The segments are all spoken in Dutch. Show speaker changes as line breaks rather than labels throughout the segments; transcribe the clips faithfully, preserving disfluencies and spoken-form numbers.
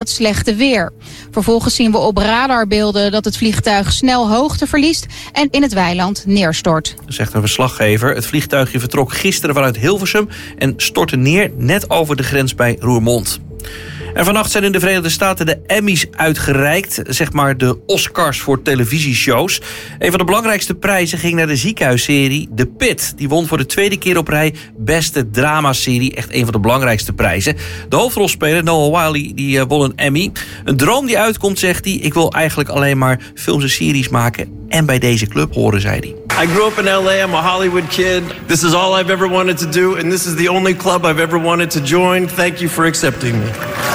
het slechte weer. Vervolgens zien we op radarbeelden dat het vliegtuig snel hoogte verliest en in het weiland neerstort.
Zegt een verslaggever. Het vliegtuigje vertrok gisteren vanuit Hilversum en stortte neer net over de grens bij Roermond. En vannacht zijn in de Verenigde Staten de Emmys uitgereikt. Zeg maar de Oscars voor televisieshows. Een van de belangrijkste prijzen ging naar de ziekenhuisserie The Pitt. Die won voor de tweede keer op rij beste dramaserie. Echt een van de belangrijkste prijzen. De hoofdrolspeler Noah Wyle die uh, won een Emmy. Een droom die uitkomt, zegt hij. Ik wil eigenlijk alleen maar films en series maken en bij deze club horen, zei hij.
I grew up in L A. I'm a Hollywood kid. This is all I've ever wanted to do, and this is the only club I've ever wanted to join. Thank you for accepting me.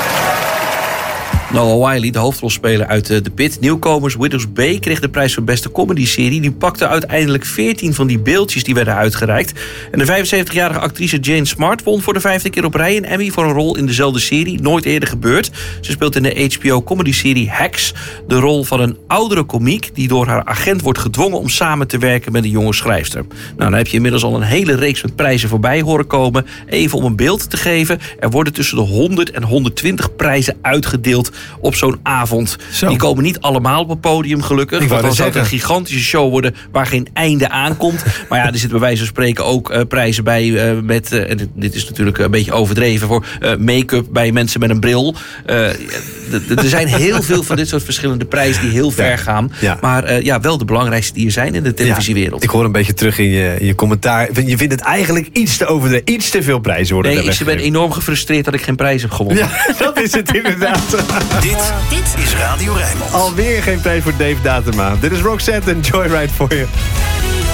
Noah Wyle, de hoofdrolspeler uit The Pitt. Nieuwkomers Widow's Bay kreeg de prijs voor beste comedy-serie. Die pakte uiteindelijk veertien van die beeldjes die werden uitgereikt. En de vijfenzeventigjarige actrice Jane Smart won voor de vijfde keer op rij een Emmy voor een rol in dezelfde serie. Nooit eerder gebeurd. Ze speelt in de H B O-comedy-serie Hacks de rol van een oudere komiek die door haar agent wordt gedwongen om samen te werken met een jonge schrijfster. Nou, dan heb je inmiddels al een hele reeks met prijzen voorbij horen komen. Even om een beeld te geven. Er worden tussen de honderd en honderdtwintig prijzen uitgedeeld op zo'n avond. Zo. Die komen niet allemaal op het podium, gelukkig.
Ik
want dan zou
zeggen.
het een gigantische show worden waar geen einde aankomt. Maar ja, er zitten bij wijze van spreken ook uh, prijzen bij uh, met, uh, en dit is natuurlijk een beetje overdreven, voor uh, make-up bij mensen met een bril. Uh, d- d- er zijn heel veel van dit soort verschillende prijzen die heel ver gaan. Ja. Maar uh, ja, wel de belangrijkste die er zijn in de televisiewereld.
Ja, ik hoor een beetje terug in je, in je commentaar. Je vindt het eigenlijk iets te overdreven. Iets te veel prijzen worden.
Nee, ik ben enorm gefrustreerd dat ik geen prijs heb gewonnen.
Ja, dat is het inderdaad.
Dit, dit is Radio Rijnmond.
Alweer geen prijs voor Dave Datema. Dit is Roxette en Joyride voor je.